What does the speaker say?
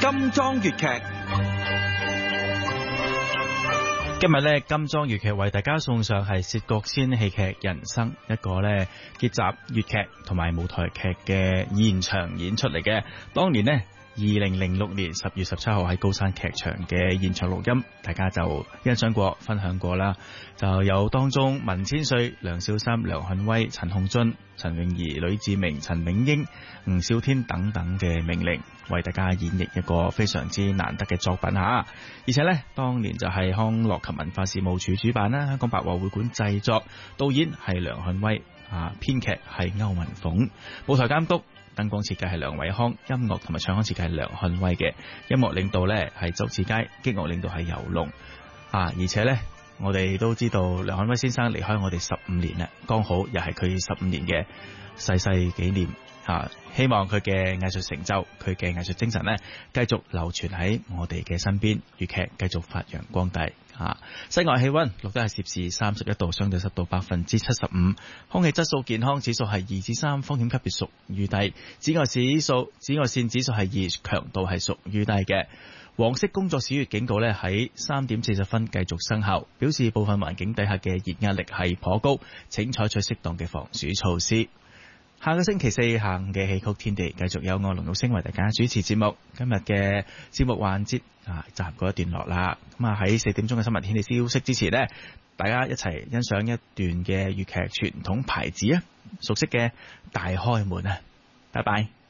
金裝粵劇。今日咧，金裝粵劇為大家送上係薛覺先戲劇《人生》，一個咧結集粵劇同埋舞台劇嘅現場演出嚟嘅。當年呢2006年10月17號喺高山劇場嘅現場錄音，大家就欣賞過、分享過啦。就有當中文千歲、梁少森、梁漢威、陳控津、陳詠儀、呂志明、陳永英、吳少天等等嘅名伶，為大家演繹一個非常之難得嘅作品吓。而且呢，當年就係康樂及文化事務署主辦啦，香港百和會館製作，導演係梁漢威編劇係歐文鳳，舞台監督、燈光設計係梁偉康，音樂同埋唱腔設計係梁漢威嘅，音樂領導呢係周志佳，擊樂領導係游龍而且呢，我哋都知道梁漢威先生離開我哋15年啦，剛好又係佢15年嘅逝世紀念希望佢嘅藝術成就、佢嘅藝術精神呢，繼續流傳喺我哋嘅身邊，粵劇繼續發揚光大室外氣溫錄得係攝氏31度，相對濕度75%，空氣質素健康指數係2至3，風險級別屬於低，紫外線指數係2，強度係屬於低嘅。黃色工作小月警告呢喺3點40分繼續生效，表示部分環境底下嘅熱壓力係頗高，請採取適當嘅防暑措施。下個星期四下午嘅戲曲天地繼續有我龍玉星為大家主持節目。今日嘅節目環節暫告一段落啦。咁喺4點鐘嘅新聞天氣消息之前呢，大家一齊欣賞一段嘅粵劇傳統牌子熟悉嘅大開門拜拜。